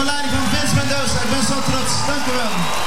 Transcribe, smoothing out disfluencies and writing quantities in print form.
onder leiding van Vince Mendoza. Ik ben zo trots. Dank u wel.